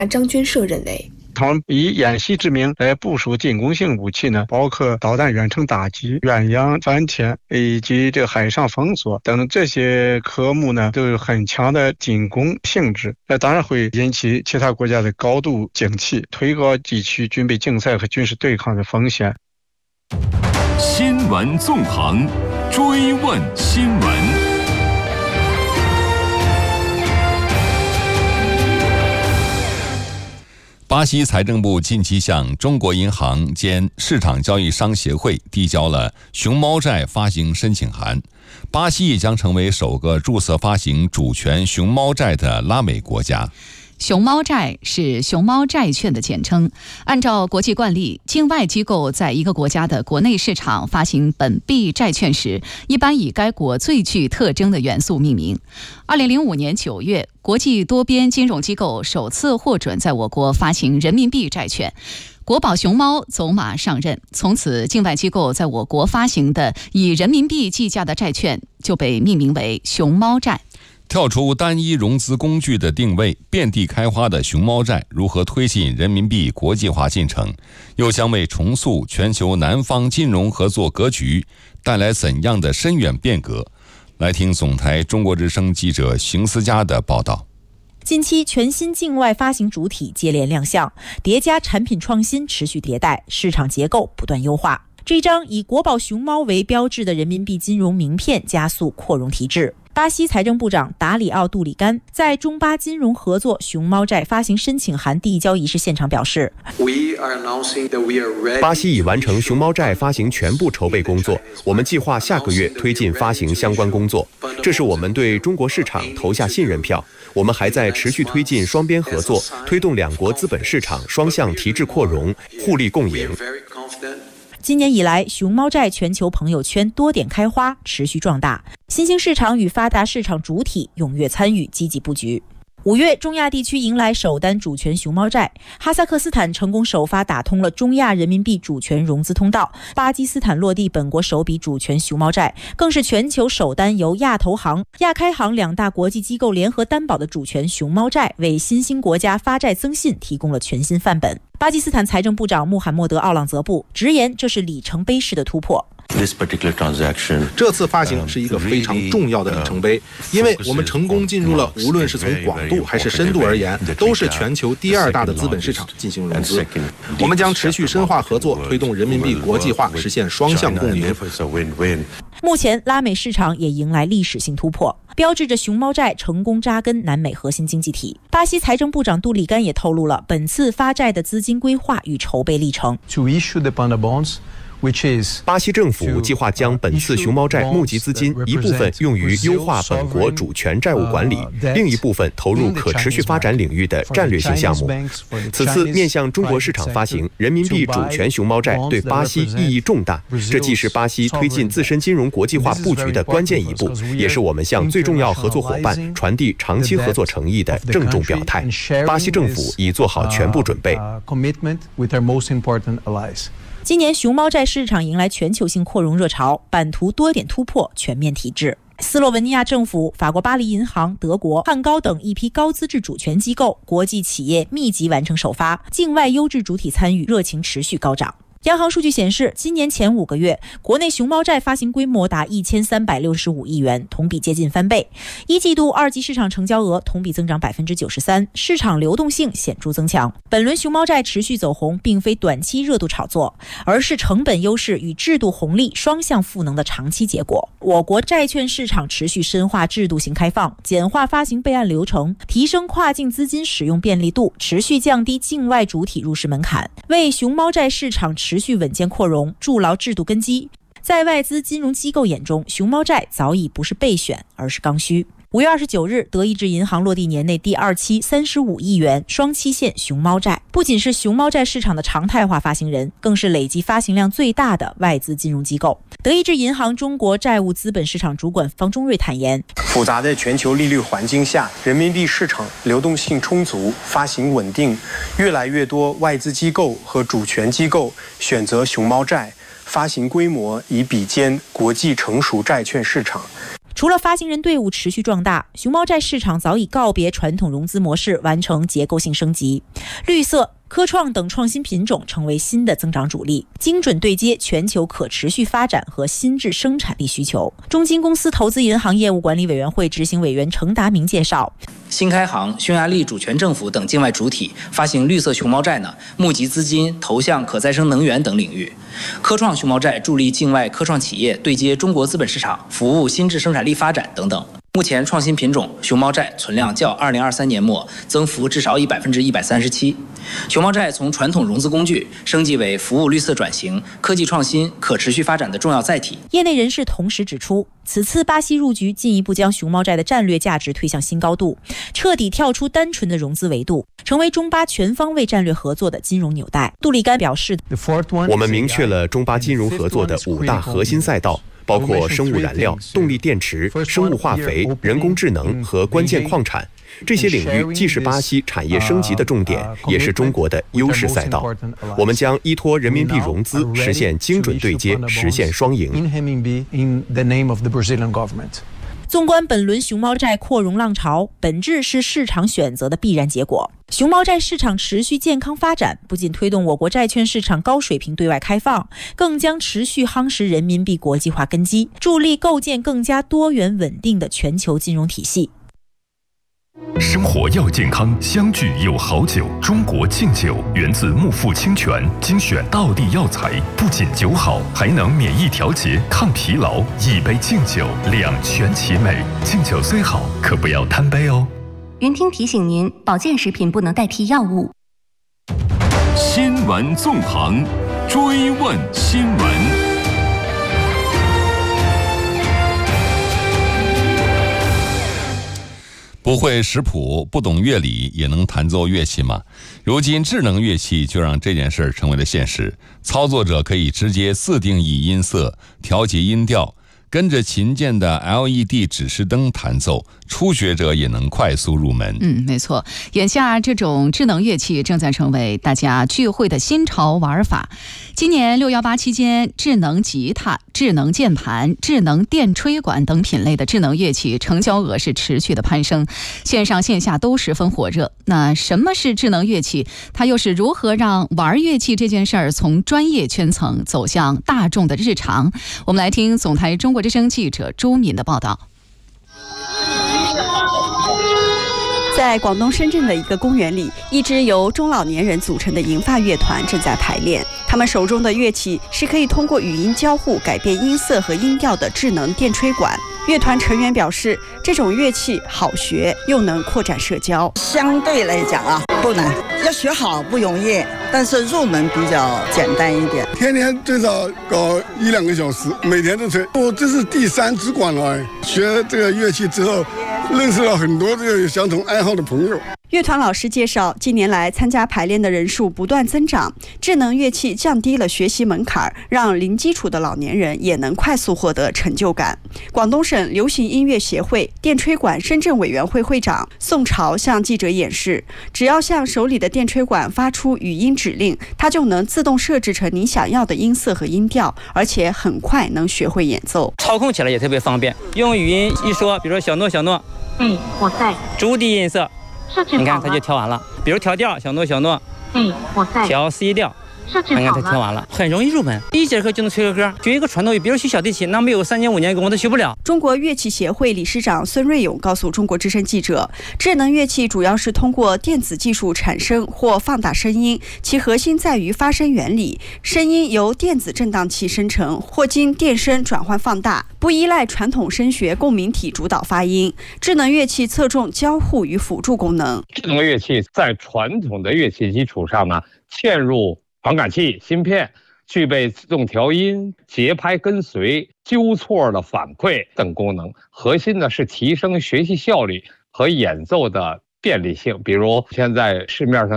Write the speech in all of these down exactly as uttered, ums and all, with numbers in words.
张军社认为， 他们以演习之名来部署进攻性武器呢，包括导弹远程打击、远洋反潜以及这个海上封锁等等这些科目呢，都有很强的进攻性质。那当然会引起其他国家的高度警惕，推高地区军备竞赛和军事对抗的风险。 新闻纵横，追问新闻。巴西财政部近期向中国银行兼市场交易商协会递交了熊猫债发行申请函，巴西也将成为首个注册发行主权熊猫债的拉美国家。 熊猫债是熊猫债券的简称。按照国际惯例，境外机构在一个国家的国内市场发行本币债券时，一般以该国最具特征的元素命名。二零零五年九月，国际多边金融机构首次获准在我国发行人民币债券。国宝熊猫走马上任，从此境外机构在我国发行的以人民币计价的债券就被命名为熊猫债。 跳出单一融资工具的定位，遍地开花的熊猫债如何推进人民币国际化进程，又将为重塑全球南方金融合作格局带来怎样的深远变革？来听总台中国之声记者邢思佳的报道。 近期全新境外发行主体接连亮相，叠加产品创新持续迭代，市场结构不断优化。这张以国宝熊猫为标志的人民币金融名片加速扩容提质。巴西财政部长达里奥·杜里甘在中巴金融合作熊猫债发行申请函递交仪式现场表示， 巴西已完成熊猫债发行全部筹备工作，我们计划下个月推进发行相关工作，这是我们对中国市场投下信任票。我们还在持续推进双边合作，推动两国资本市场双向提质扩容，互利共赢。 今年以来，熊猫债全球朋友圈多点开花，持续壮大，新兴市场与发达市场主体踊跃参与，积极布局。五月，中亚地区迎来首单主权熊猫债，哈萨克斯坦成功首发打通了中亚人民币主权融资通道，巴基斯坦落地本国首笔主权熊猫债，更是全球首单由亚投行、亚开行两大国际机构联合担保的主权熊猫债，为新兴国家发债增信提供了全新范本。巴基斯坦财政部长穆罕默德·奥朗泽布直言，这是里程碑式的突破。 这次发行是一个非常重要的里程碑，因为我们成功进入了无论是从广度还是深度而言，都是全球第二大的资本市场进行融资。我们将持续深化合作，推动人民币国际化，实现双向共赢。 目前，拉美市场也迎来历史性突破，标志着熊猫债成功扎根南美核心经济体。巴西财政部长杜里甘也透露了本次发债的资金规划与筹备历程。 巴西政府计划将本次熊猫债募集资金一部分用于优化本国主权债务管理，另一部分投入可持续发展领域的战略性项目。此次面向中国市场发行人民币主权熊猫债对巴西意义重大，这既是巴西推进自身金融国际化布局的关键一步，也是我们向最重要合作伙伴传递长期合作诚意的郑重表态。巴西政府已做好全部准备。 今年熊猫债市场迎来全球性扩容热潮，版图多点突破，全面提质。斯洛文尼亚政府、法国巴黎银行、德国汉高等一批高资质主权机构、国际企业密集完成首发，境外优质主体参与热情持续高涨。央行数据显示，今年前五个月，国内熊猫债发行规模达一千三百六十五亿元，同比接近翻倍。一季度二级市场成交额同比增长百分之九十三，市场流动性显著增强。本轮熊猫债持续走红，并非短期热度炒作，而是成本优势与制度红利双向赋能的长期结果。我国债券市场持续深化制度性开放，简化发行备案流程，提升跨境资金使用便利度，持续降低境外主体入市门槛，为熊猫债市场持续稳健扩容筑牢制度根基。在外资金融机构眼中，熊猫债早已不是备选，而是刚需。五月二十九日，德意志银行落地年内第二期三十五亿元双期限熊猫债，不仅是熊猫债市场的常态化发行人，更是累计发行量最大的外资金融机构。德意志银行中国债务资本市场主管方中瑞坦言， 复杂的全球利率环境下，人民币市场流动性充足，发行稳定，越来越多外资机构和主权机构选择熊猫债，发行规模已比肩国际成熟债券市场。 除了发行人队伍持续壮大，熊猫债市场早已告别传统融资模式，完成结构性升级。绿色、科创等创新品种成为新的增长主力，精准对接全球可持续发展和新质生产力需求。中金公司投资银行业务管理委员会执行委员程达明介绍， 新开行、匈牙利主权政府等境外主体发行绿色熊猫债呢，募集资金投向可再生能源等领域；科创熊猫债助力境外科创企业对接中国资本市场，服务新质生产力发展等等。目前创新品种熊猫债存量较二零二三年末增幅至少以百分之一百三十七。熊猫债从传统融资工具升级为服务绿色转型、科技创新、可持续发展的重要载体。 业内人士同时指出，此次巴西入局进一步将熊猫债的战略价值推向新高度，彻底跳出单纯的融资维度，成为中巴全方位战略合作的金融纽带。杜立干表示， 我们明确了中巴金融合作的五大核心赛道，包括生物燃料、动力电池、生物化肥、人工智能和关键矿产。这些领域既是巴西产业升级的重点，也是中国的优势赛道。我们将依托人民币融资，实现精准对接，实现双赢。 纵观本轮熊猫债扩容浪潮，本质是市场选择的必然结果。熊猫债市场持续健康发展，不仅推动我国债券市场高水平对外开放，更将持续夯实人民币国际化根基，助力构建更加多元稳定的全球金融体系。 生活要健康，相聚有好酒。中国敬酒源自木富清泉，精选道地药材，不仅酒好，还能免疫调节、抗疲劳。一杯敬酒，两全其美。敬酒虽好，可不要贪杯哦。 云听提醒您，保健食品不能代替药物。 新闻纵横，追问新闻。 不会识谱，不懂乐理，也能弹奏乐器吗？如今智能乐器就让这件事儿成为了现实。操作者可以直接自定义音色，调节音调，跟着琴键的 L E D 指示灯弹奏，初学者也能快速入门。 嗯，没错，眼下这种智能乐器正在成为大家聚会的新潮玩法。今年六幺八期间，智能吉他、智能键盘、智能电吹管等品类的智能乐器成交额是持续的攀升，线上线下都十分火热。那什么是智能乐器？它又是如何让玩乐器这件事儿从专业圈层走向大众的日常？我们来听总台中国之声记者朱敏的报道。 在广东深圳的一个公园里，一支由中老年人组成的银发乐团正在排练。他们手中的乐器是可以通过语音交互改变音色和音调的智能电吹管。乐团成员表示，这种乐器好学，又能扩展社交。 相对来讲啊，不难，要学好不容易，但是入门比较简单一点。 天天最少搞一两个小时，每天都吹。我这是第三支管了，学这个乐器之后，认识了很多这个相同爱好的朋友。 乐团老师介绍，近年来参加排练的人数不断增长，智能乐器降低了学习门槛，让零基础的老年人也能快速获得成就感。广东省流行音乐协会电吹管深圳委员会会长宋朝向记者演示，只要向手里的电吹管发出语音指令，它就能自动设置成你想要的音色和音调，而且很快能学会演奏。 操控起来也特别方便，用语音一说，比如说小诺小诺， 嗯，我在。 逐低音色。你看，它就调完了。比如调调，小诺小诺， 嗯，我在。 调 C 调，你看它调完了，很容易入门。第一节课就能吹个歌，学一个传统乐，比如学小提琴，那没有三年五年功都学不了。 中国乐器协会理事长孙瑞勇告诉中国之声记者，智能乐器主要是通过电子技术产生或放大声音，其核心在于发声原理。声音由电子振荡器生成，或经电声转换放大，不依赖传统声学共鸣体主导发音。智能乐器侧重交互与辅助功能。 智能乐器在传统的乐器基础上呢，嵌入传感器、芯片，具备自动调音、节拍跟随、纠错的反馈等功能。核心呢是提升学习效率和演奏的便利性。比如现在市面上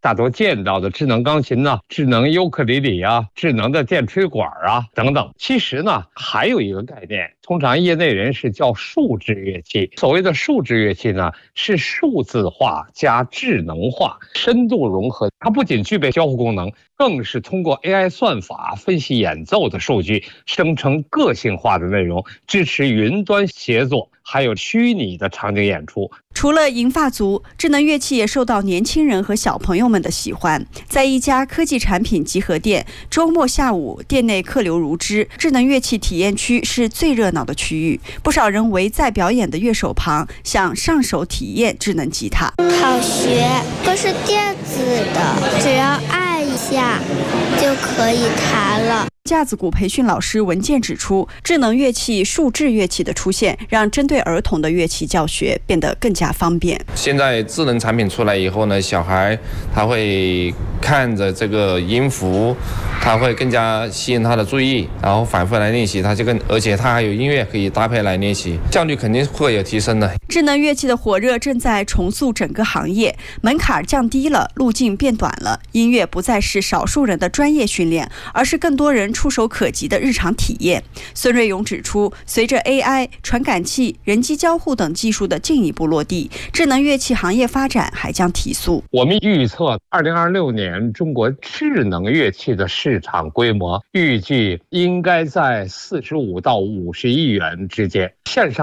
大多见到的智能钢琴呢、智能尤克里里啊、智能的电吹管啊等等。其实呢，还有一个概念，通常业内人士叫数字乐器。所谓的数字乐器呢，是数字化加智能化，深度融合。它不仅具备交互功能，更是通过 A I 算法分析演奏的数据，生成个性化的内容，支持云端协作，还有虚拟的场景演出。 除了银发族，智能乐器也受到年轻人和小朋友们的喜欢。在一家科技产品集合店，周末下午店内客流如织，智能乐器体验区是最热闹的区域。不少人围在表演的乐手旁，想上手体验智能吉他。 好学，都是电子的，只要按一下就可以弹了。 架子鼓培训老师文健指出，智能乐器、数字乐器的出现，让针对儿童的乐器教学变得更加方便。 现在智能产品出来以后呢，小孩他会看着这个音符，他会更加吸引他的注意，然后反复来练习，他就更而且他还有音乐可以搭配来练习，效率肯定会有提升的。 智能乐器的火热正在重塑整个行业，门槛降低了，路径变短了，音乐不再是少数人的专业训练，而是更多人触手可及的日常体验。孙瑞勇指出，随着 A I、传感器、人机交互等技术的进一步落地，智能乐器行业发展还将提速。 我们预测二零二六年中国智能乐器的市场规模预计应该在四十五到五十亿元之间。线上